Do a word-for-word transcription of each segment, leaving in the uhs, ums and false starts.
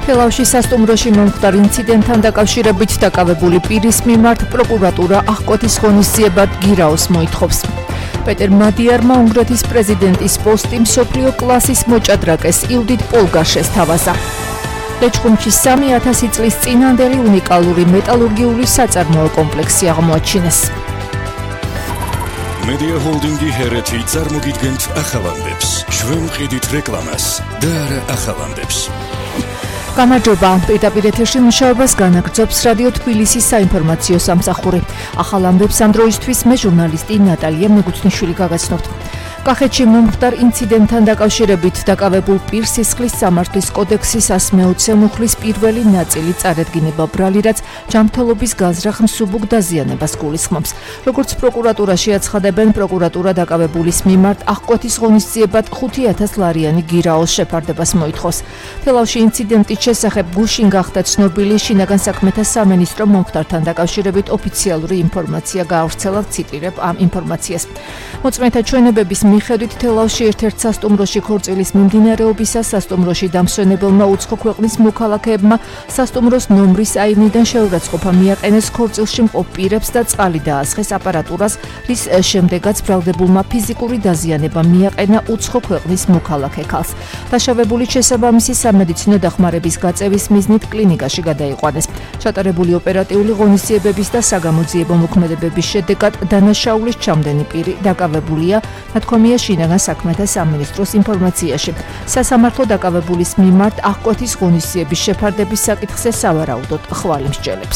თელავში სასტუმროში მომხდარ ინციდენტთან დაკავშირებით დაკავებული პირის მიმართ პროკურატურა აღკვეთის ღონისძიებად გირაოს მოითხოვს. პეტერ მადიარმა უნგრეთის პრეზიდენტის პოსტი მსოფლიო კლასის მოჭადრაკეს იუდიტ პოლგაშეს თავაზა. ლეჩხუმში სამი ათასი წლის წინანდელი უნიკალური მეტალურგიული საწარმოო კომპლექსი აღმოაჩინეს. Media Holdingi ჰერეთი წარმოგიდგენთ ახალამდებს. ჩვენ ყიდით რეკლამას და არა ახალამდებს. გამარჯობა, პირდაპირ ეთერში მუშაობას განაგრძობს რადიო თბილისის საინფორმაციო სამსახური. ახალამდებს ამ დროისთვის მე ჟურნალისტი ნატალია მეგუცნიშვილი გაგაცნობთ. კახეთში მომხდარ ინციდენტთან დაკავშირებით დაკავებულ პირს სისხლის სამართლის კოდექსის ასმეოცე მუხლის პირველი ნაწილი წარედგინება ბრალი, რაც ჯანმრთელობის განზრახ მსუბუქ დაზიანებას გულისხმობს. როგორც პროკურატურაში აცხადებენ, პროკურატურა დაკავებულის მიმართ აღკვეთის ღონისძიებად ხუთი ათას ლარიანი გირაოს შეფარდებას მოითხოვს. თელავში ინციდენტის შესახებ გუშინ გახდა ცნობილი, შინაგან საქმეთა სამინისტრო მომხდართან დაკავშირებით ოფიციალური ინფორმაცია გაავრცელა, ციტირებ ამ ინფორმაციას. მოწმეთა ჩვენებების მიხედვით თელავში ერთ-ერთ სასტუმროში ქორწილის მიმდინარეობისას სასტუმროში დამსვენებელმა უცხო ქვეყნის მოქალაქეებმა სასტუმროს ნომრის აივნიდან შეურაცხყოფა მიაყენეს ქორწილში მყოფ პირებს და წყალი დაასხეს აპარატურას, რის შემდეგაც ბრალდებულმა ფიზიკური დაზიანება მიაყენა უცხო ქვეყნის მოქალაქე ქალს. დაშავებული შესაბამისი სამედიცინო დახმარების გაწევის მიზნით კლინიკაში გადაიყვანეს. ჩატარებული ოპერატიული ღონისძიებების და საგამოძიებო მოქმედებების შედეგად დანაშაულის ჩამდენი პირი დაკავებულია, თქმია შინაგან საქმეთა სამინისტროს ინფორმაციაში. სასამართლო დაკავებულის მიმართ აღკვეთის ღონისძიების შეფარდების საკითხზე სავარაუდოდ ხვალი მსჯელებს.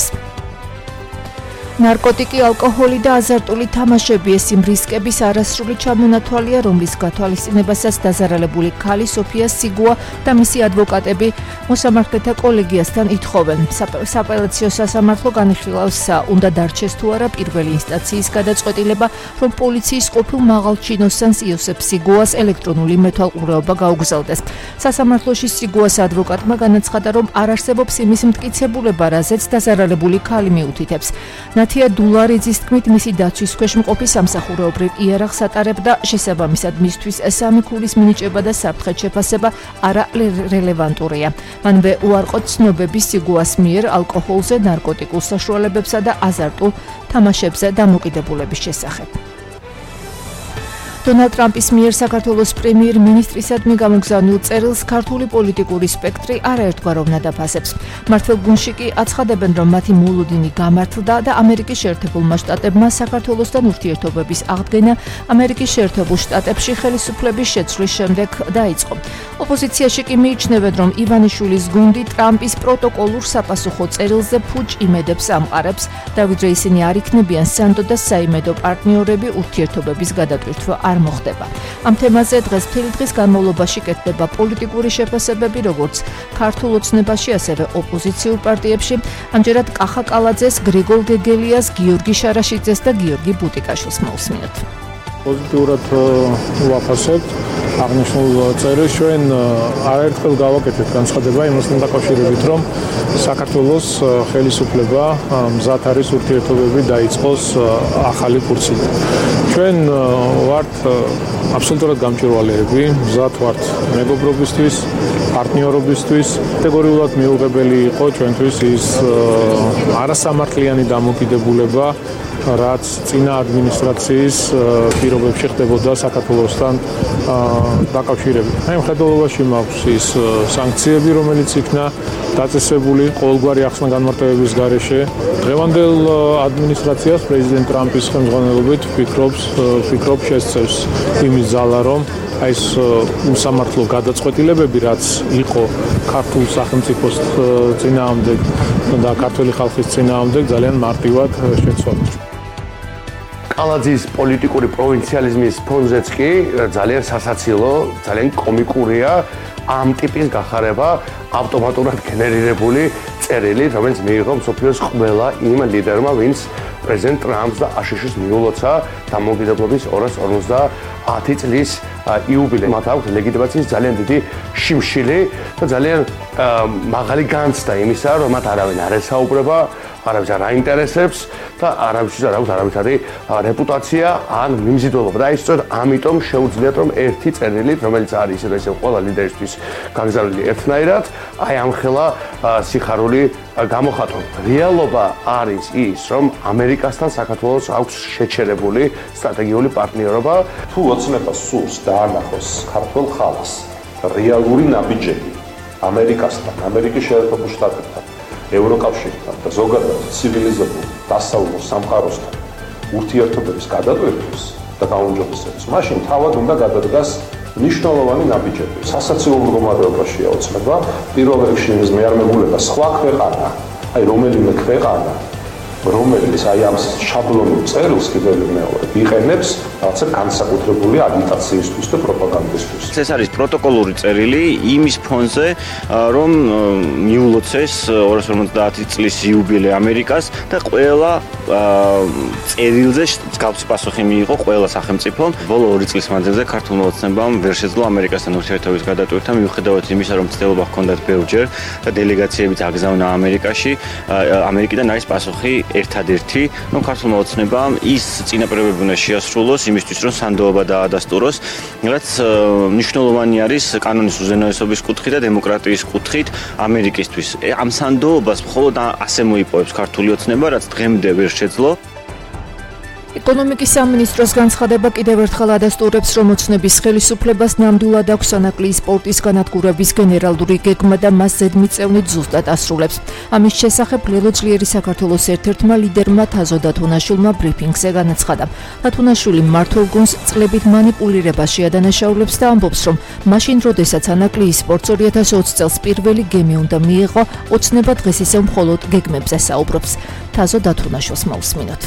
ნარკოტიკი, ალკოჰოლი და აზარტული თამაშები ეს იმ რისკების არასრული ჩამონათვალია, რომლის გათვალისწინებასაც დაზარალებული ქალი სოფია სიგუა და მისი ადვოკატები მოსამართლეთა კოლეგიასთან ითხოვენ. საპელაციო სასამართლო განიხილავს, უნდა დარჩეს თუ არა პირველი ინსტანციის გადაწყვეტილება, რომ პოლიციის ყოფილ მაღალჩინოსანს იოსებ სიგუას ელექტრონული მეთვალყურეობა გაუგზავდეს. სასამართლოში სიგუას ადვოკატმა განაცხადა, რომ არ არსებობს იმის მტკიცებულება, რაზეც დაზარალებული ქალი მიუთითებს. ნათია დულარიძის თქმით, მისი დაცვის ქვეშ მყოფი სამსახურეობრივ იარაღს ატარებდა, შესაბამისად მისთვის სამი ქულის მინიჭება და საფრთხე შეფასება არა რელევანტურია. მანვე უარყო ცნობები სიგუას მიერ ალკოჰოლზე, ნარკოტიკულ საშუალებებსა და აზარტულ თამაშებზე დამოკიდებულების შესახებ. დონალდ ტრამპის მიერ საქართველოს პრემიერ-მინისტრისადმი გამოგზავნილ წერილს ქართული პოლიტიკური სპექტრი არაერთგვაროვნად აფასებს. მმართველ გუნდში კი აცხადებენ, რომ მათი მოლოდინი გამართლდა და ამერიკის შეერთებულმა შტატებმა საქართველოსთან ურთიერთობების აღდგენა ამერიკის შეერთებულ შტატებში ხელისუფლების შეცვლის შემდეგ დაიწყო. ოპოზიციაში კი მიიჩნევენ, რომ ივანიშვილის გუნდი ტრამპის პროტოკოლურ საპასუხო წერილზე ფუჭ იმედებს ამყარებს, დავიდრე ისინი არ იქნებიან სანდო და საიმედო პარტნიორები, ურთიერთობების გადატვირთვა არ მოხდება. ამ თემაზე დღეს მთელი დღის განმავლობაში კეთდება პოლიტიკური შეფასებები, როგორც ქართულ ოცნებაში, ასევე ოპოზიციურ პარტიებში. ამჯერად კახა კალაძეს, გრიგოლ გეგელიას, გიორგი შარაშიძეს და გიორგი ბუტიკაშვილს მოусმინოთ. პოზიტიურად ვაფასებთ აღნიშნულ წერილს. ჩვენ არაერთხელ გავაკეთეთ განცხადება იმასთან დაკავშირებით, რომ საქართველოს ხელისუფლება მზად არის ურთიერთობები დაიწყოს ახალი კურსით. ჩვენ ვართ აბსოლუტურად გამჭვირვალეები, მზად ვართ მეგობრობისთვის, პარტნიორობისთვის. კატეგორიულად მიუღებელი იყო ჩვენთვის ის არასამართლიანი დამოკიდებულება, რაც წინა ადმინისტრაციის პირობებში ხდებოდა საქართველოსთან დაკავშირებით. აი მხედველობაში მაქვს ის სანქციები, რომელიც იქნა დაწესებული ყოველგვარი ახსნა-განმარტებების გარეშე. დღევანდელ ადმინისტრაციას პრეზიდენტ ტრამპის ხელმძღვანელობით ფიქრობს ფიქრობ შესწევს იმის ძალა, რომ აი ეს უსამართლო გადაწყვეტილებები, რაც იყო ქართულ სახელმწიფოს წინააღმდეგ და ქართული ხალხის წინააღმდეგ, ძალიან მარტივად შეცვალა. კალაძის პოლიტიკური პროვინციალიზმის ფონზეც კი ძალიან სასაცილო, ძალიან კომიკურია ამ ტიპის გახარება ავტომატურად გენერირებული წერილი, რომელიც მიიღო მსოფლიოს ყველა იმ ლიდერმა, ვინც პრეზიდენტ ტრამპს და აშშ-ს მიულოცა დამოუკიდებლობის ორას ორმოცდაათი ათი წლის იუბილე. მათ აქვს ლეგიტიმაციის ძალიან დიდი შიმშილი და ძალიან მაღალი განცდა იმისა, რომ მათ არავინ არ ესაუბრება, არავის არ აინტერესებს და არავის არ აქვს არავითარი რეპუტაცია ან მიმზიდველობა. და ის სწორედ ამიტომ შეუძლიათ რომ ერთი წერილით, რომელიც არის ისე ყველა ლიდერისთვის გაგზავნილი ერთნაირად, აი ამხელა სიხარული გამოხატონ. რეალობა არის ის, რომ ამერიკასთან საქართველოს აქვს შეჩერებული სტრატეგიული პარტნიორობა. თუ ოცნება სურს დაანახოს ქართულ ხალხს რეალური ნაბიჯები ამერიკასთან, ამერიკის შეერთებულ შტატებთან, ევროკავშირთან და ზოგადად ცივილიზებულ დასავლურ სამყაროსთან ურთიერთობების გადაწყვეტის და გაუმჯობესების, მაშინ თავად უნდა გადადგას მნიშვნელოვანი ნაბიჯები. სასაცილო მდგომარეობაშია ოცნება, პირველ რიგში იმის მეარმებულება სხვა ქვეყანა, აი რომელიმე ქვეყანა, რომელიც აი ამ შაბლონურ წერილს კიდევ მეორე იყენებს რაღაცა განსაკუთრებული აგიტაციისთვის და პროპაგანდისთვის. ეს არის პროტოკოლური წერილი იმის ფონზე, რომ მიულოცეს ორას ორმოცდაათი წლის იუბილე ამერიკას და ყველა წერილზე მსგავსი პასუხი მიიღო ყველა სახელმწიფომ. ბოლო ორი წლის მანძილზე ქართულმა ოცნებამ ვერ შეძლო ამერიკასთან ურთიერთობის გადატვირთვა, მიუხედავად იმისა, რომ ცდილობა ჰქონდათ ბევრჯერ და დელეგაციებიც აგზავნა ამერიკაში, ამერიკიდან არის პასუხი ერთადერთი, რომ ქართულმა ოცნებამ ის წინაპირობები უნდა შეასრულოს იმისთვის, რომ სანდოობა დაადასტუროს, რაც მნიშვნელოვანი არის კანონის უზენაესობის კუთხით და დემოკრატიის კუთხით ამერიკისთვის. ამ სანდოობას მხოლოდ ასე მოიპოვებს ქართული ოცნება, რაც დღემდე ვერ შეძლო. ეკონომიკის სამინისტროს განცხადება კიდევ ერთხელ ადასტურებს, რომ ოცნების ხელისუფლებას ნამდვილად აქვს სანაკლი სპორტის განადგურების გენერალური გეგმა და მას ზედმიწევნით ზუსტად ასრულებს. ამის შესახებ ლელო ძლიერი საქართველოს ერთ-ერთმა ლიდერმა თაზო დათუნაშვილმა ბრიფინგზე განაცხადა. დათუნაშვილი მმართველ გუნდს წლებით მანიპულირებაში ადანაშაულებს და ამბობს, რომ მაშინ, როდესაც ანაკლი სპორტს ორი ათას ოცი წელს პირველი გემი უნდა მიიღო, ოცნება დღეს ისევ მხოლოდ გეგმებზე საუბრობს. თაზო დათუნაშვილს მოვსმინოთ.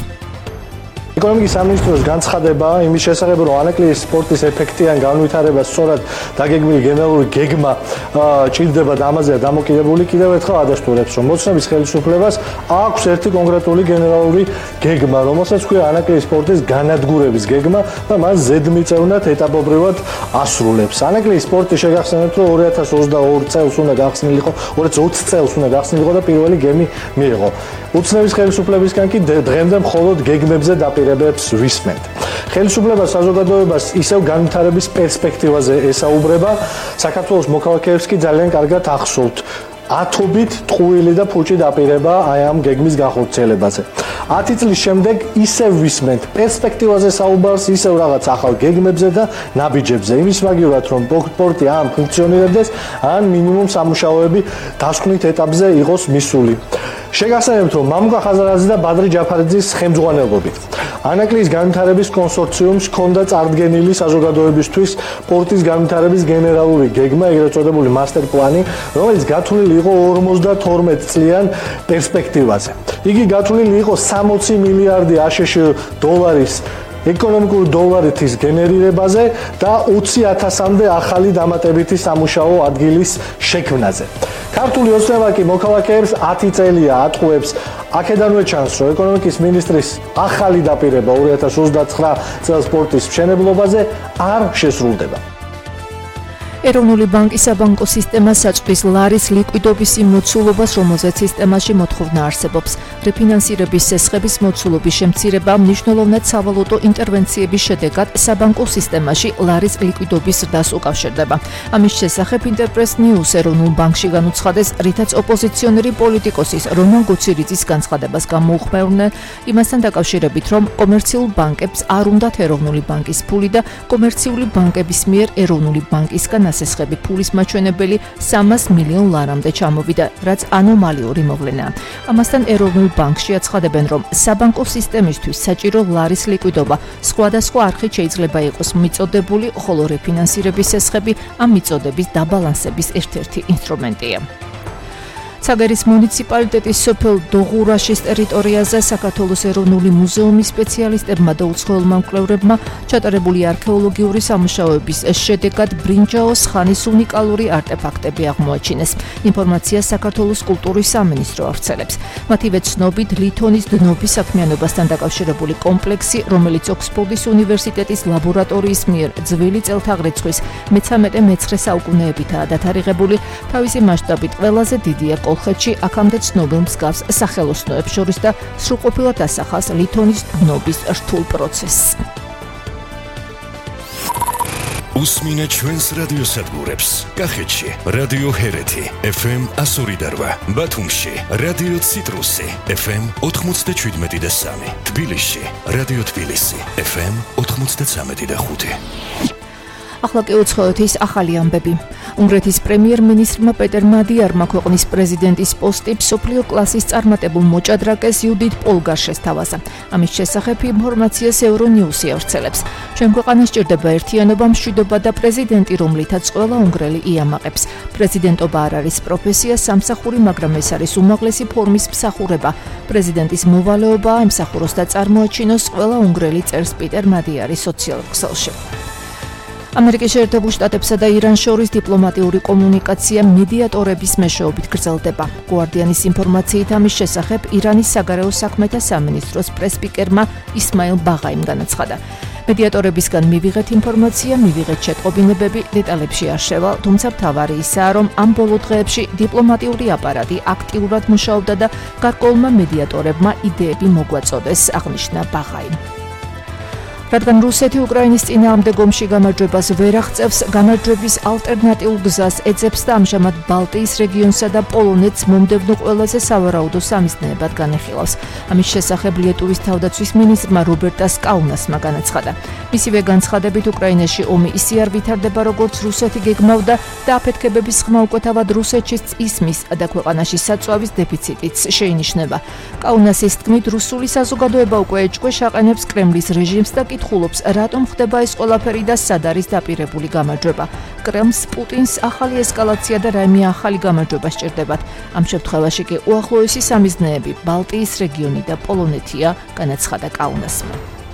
ეკონომიკის სამინისტროს განცხადება იმის შესახებ, რომ ანაკლის სპორტის ეფექტიან განვითარებას სწორად დაგეგმილი გენერალური გეგმა ჭირდება და ამაზეა დამოკიდებული, კიდევ ერთხელ ადასტურებს, რომ ოცნების ხელისუფლებას აქვს ერთი კონკრეტული გენერალური გეგმა, რომელსაც ქვია ანაკლის სპორტის განადგურების გეგმა და მას ზედმიწევნად ეტაპობრივად ასრულებს. ანაკლის სპორტი შეგახსენებთ, რომ ორი ათას ოცდაორი წელს უნდა გახსნილიყო, ორი ათას ოცი წელს უნდა გახსნილიყო და პირველი გემი მიიღო. ოცნების ხელისუფლებისგან კი დღემდე მხოლოდ გეგმებზე დაპირებებს ვისმენთ. ხელისუფლება საზოგადოებას ისევ განვითარების პერსპექტივაზე ესაუბრება, საქართველოს მოქალაქეებს კი ძალიან კარგად ახსოვთ. ათობით ტყუილი და ფუჭი დაპირება აი ამ გეგმის განხორციელებაზე. ათი წლის შემდეგ ისევ ვისმენთ პერსპექტივაზე საუბარს, ისევ რაღაც ახალ გეგმებზე და ნაბიჯებზე. იმის მაგივრად, რომ სპორტი ამ ფუნქციონირებდეს, ან მინიმუმ სამუშაოები დასკვნით ეტაპზე იყოს მისული. შეგახსენებთ, რომ მამუკა ხაზარაძე და ბადრი ჯაფარიძის ხელმძღვანელობით ანაკლის განვითარების კონსორციუმს ჰქონდა წარდგენილი საზოგადოებისთვის სპორტის განვითარების გენერალური გეგმა, ეგრეთ წოდებული მასტერ პლანი, რომელიც გათვლილი იყო ორმოცდათორმეტ წლიან პერსპექტივაზე. იგი გათვლილი იყო სამოცი მილიარდი აშშ დოლარის ეკონომიკური დოლარეთის გენერირებაზე და ოცი ათასამდე ახალი დამატებითი სამუშაო ადგილის შექმნაზე. ქართული ოცნება კი მოქალაქეებს ათი წელია ატყუებს. აქედანვე ჩანს, რომ ეკონომიკის მინისტრის ახალი დაპირება ორი ათას ოცდაცხრა წელს სპორტის მშენებლობაზე არ შესრულდება. ეროვნული ბანკის საბანკო სისტემა საჭრის ლარის ლიკვიდობის იმ მოცულობას, რომელზეც სისტემაში მოთხოვნა არსებობს. რეფინანსირების სესხების მოცულობის შემცირება მნიშვნელოვნად სავალუტო ინტერვენციების შედეგად საბანკო სისტემაში ლარის ლიკვიდობის ზრდას უკავშირდება. ამის შესახებ ინტერპრეს ნიუს ეროვნულ ბანკში განუცხადეს, რითაც ოპოზიციონერი პოლიტიკოსის რომან გოცირიძის განცხადებას გამოუხმეურნენ, იმასთან დაკავშირებით, რომ კომერციულ ბანკებს არ უნდათ ეროვნული ბანკის ფული და კომერციული ბანკების მიერ ეროვნული ბანკისგან ასესხები ფულის მაჩვენებელი სამას მილიონ ლარამდე ჩამოვიდა, რაც ანომალიური მოვლენაა. ამასთან ეროვნულ ბანკში აცხადებენ, რომ საბანკო სისტემისთვის საჭირო ლარის ლიკვიდობა სხვადასხვა არხით შეიძლება იყოს მიწოდებული, ხოლო რეფინანსირების სესხები ამ მიწოდების დაბალანსების ერთ-ერთი ინსტრუმენტია. ცაგერის მუნიციპალიტეტის სოფელ დოღურაშის ტერიტორიაზე საქართველოს ეროვნული მუზეუმის სპეციალისტებმა და უცხოელმა მკვლევრებმა ჩატარებული არქეოლოგიური სამუშაოების შედეგად ბრინჯაოს ხანის უნიკალური არტეფაქტები აღმოაჩინეს. ინფორმაციას საქართველოს კულტურის სამინისტრო ავრცელებს. მათივე ცნობით ლითონის დნობის საქმიანობასთან დაკავშირებული კომპლექსი, რომელიც ოქსფორდის უნივერსიტეტის ლაბორატორიის მიერ ძველი წელთაღრიცხვის მესამე-მეცხრე საუკუნეებითაა დათარიღებული, თავისი მასშტაბით ყველაზე დიდია კოლხეთში, აქამდე ცნობილ მსგავს სახელოსნოებს შორის და სრულყოფილად ასახავს ლითონის დნობის რთულ პროცესს. უსმინე ჩვენს რადიოსადგურებს. კახეთში რადიო ჰერეთი ეფ ემ εκατო ორი და რვა, ბათუმში რადიო ციტრუსი ეფ ემ ოთხმოცდაშვიდმეტი და სამი, თბილისში რადიო თბილისი ეფ ემ ოთხმოცდაცამეტი და ხუთი. ახლა კი უცხოეთის ახალი ამბები. უნგრეთის პრემიერ-მინისტრმა პეტერ მადიარმა ქვეყნის პრეზიდენტის პოსტი მსოფლიო კლასის წარმატებულ მოჭადრაკეს იუდით პოლგარს შესთავაზა. ამის შესახებ ინფორმაციას ევრონიუსი ავრცელებს. ჩვენ ქვეყანას სჭირდება ერთიანობა, მშვიდობა და პრეზიდენტი, რომლითაც ყველა უნგრელი იამაყებს. პრეზიდენტობა არ არის პროფესია, სამსახური, მაგრამ ეს არის უმაღლესი ფორმის მსახურება. პრეზიდენტის მოვალეობა ემსახუროს და წარმოაჩინოს ყველა უნგრელი, წერს პეტერ მადიარი სოციალურ ქსელში. ამერიკის შეერთებულ შტატებსა და ირანს შორის დიპლომატიური კომუნიკაცია მედიატორების მეშვეობით გრძელდება. Guardian-ის ინფორმაციით ამის შესახებ ირანის საგარეო საქმეთა სამინისტროს პრესპიკერმა ისმაილ ბაღაიმ განაცხადა. მედიატორებისგან მივიღეთ ინფორმაცია, მივიღეთ შეტყობინებები, დეტალებში არ შევალ, თუმცა მთავარი ისაა, რომ ამ ბოლო დღეებში დიპლომატიური აპარატი აქტიურად მუშაობდა და გარკვეულმა მედიატორებმა იდეები მოგვაწოდეს, აღნიშნა ბაღაიმ. რადგან რუსეთი უკრაინის წინააღმდეგ ომში გამარჯვებას ვერ აღწევს, გამარჯვების ალტერნატიულ გზას ეძებს და ამჟამად ბალტიის რეგიონსა და პოლონეთს მომდევნო ყველაზე სავარაუდო სამიზნეებად განეხილავს. ამის შესახებ ლიეტუვის თავდაცვის მინისტრმა რობერტას კაუნასმა განაცხადა. მისივე განცხადებით უკრაინაში ომი ისე არ ვითარდება, როგორც რუსეთი გეგმავდა და აფეთქებების ხმა უკვე თავად რუსეთშიც ისმის და ქვეყანაში საწვავის დეფიციტიც შეინიშნება. კაუნასის თქმით, რუსული საზოგადოება უკვე ეჭქვეშ აყენებს კრემლის რეჟიმს და ხულობს, რატომ ხდება ეს ყველაფერი და სად არის დაპირებული გამარჯვება. კრემლს პუტინს ახალი ესკალაცია და რაიმე ახალი გამარჯვება სჭირდებათ. ამ შემთხვევაში კი უახლოესი სამიზნეები ბალტიის რეგიონი და პოლონეთია, განაცხადა კაუნასმა.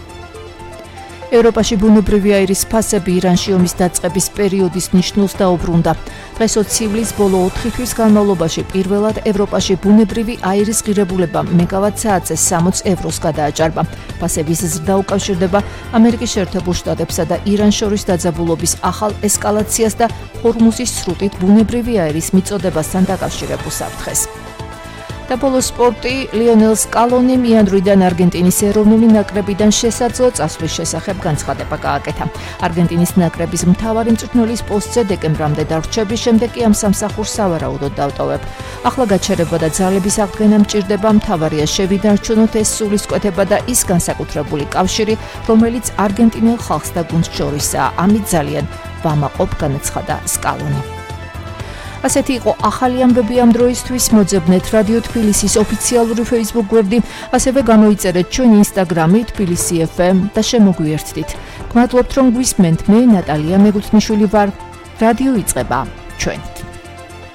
ევროპაში ბუნებრივი აირის ფასები ირანში ომის დაწყების პერიოდის ნიშნულს დაუბრუნდა. დღესო ცივლის ბოლო ოთხი თვის განმავლობაში პირველად ევროპაში ბუნებრივი აირის ღირებულება მეგავატ-საათზე სამოცი ევროს გადააჭარბა. ფასების ზრდა უკავშირდება ამერიკის შეერთებულ შტატებსა და ირანს შორის დაძაბულობის ახალ ესკალაციას და ჰორმუზის სრუტით ბუნებრივი აირის მიწოდებასთან დაკავშირებულ საფრთხეს. და ბოლო სპორტი, ლიონელ სკალონიმ იანვრიდან არგენტინის ეროვნული ნაკრებიდან შესაძლო წასვლის შესახებ განცხადება გააკეთა. არგენტინის ნაკრების მთავარი მწვრთნელის პოსტზე დეკემბრამდე დარჩების შემდეგ კი ამ სამსახურს სავარაუდოდ დავტოვებ. ახლა გაჩერება და ძალების აღდგენა მჭირდება, მთავარია შევიდარჩუნოთ ეს სულისკვეთება და ის განსაკუთრებული კავშირი, რომელიც არგენტინელ ხალხს და გუნდს შორისაა. ამით ძალიან ვამაყობ, განაცხადა სკალონი. ასეთი იყო ახალი ამბები ამ დროისთვის. მოძებნეთ რადიო თბილისის ოფიციალური Facebook გვერდი, ასევე გამოიწერეთ ჩვენ Instagram-ი თბილისი ეფ ემ და შემოგვიერთდით. გმადლობთ რომ გვისმენთ. მე ნატალია მეგუთნიშვილი ვარ. რადიო იწყება ჩვენ.